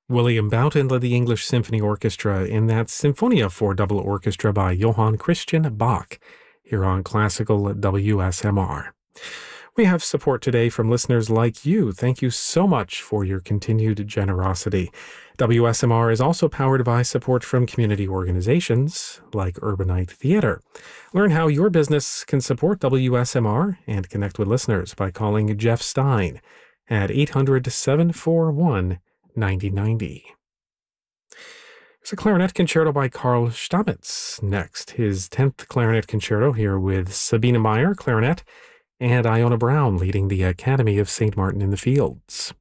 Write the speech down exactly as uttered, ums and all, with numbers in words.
William Boughton led the English Symphony Orchestra in that Sinfonia for double orchestra by Johann Christian Bach, here on Classical W S M R. We have support today from listeners like you. Thank you so much for your continued generosity. W S M R is also powered by support from community organizations like Urbanite Theater. Learn how your business can support W S M R and connect with listeners by calling Jeff Stein at eight hundred, seven four one, nine oh nine oh. There's a clarinet concerto by Carl Stamitz next, his tenth clarinet concerto here with Sabine Meyer, clarinet, and Iona Brown leading the Academy of Saint Martin in the Fields.